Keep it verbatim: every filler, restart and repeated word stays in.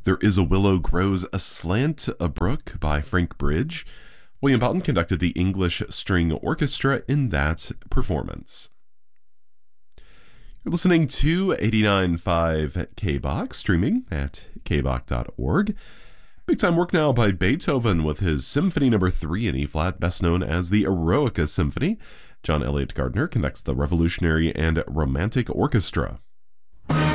There is a Willow Grows Aslant a Brook by Frank Bridge. William Boughton conducted the English String Orchestra in that performance. You're listening to eighty-nine point five K B O C, streaming at k b o c dot org. Big time work now by Beethoven with his Symphony Number three in E-flat, best known as the Eroica Symphony. John Elliott Gardner conducts the Revolutionary and Romantic Orchestra.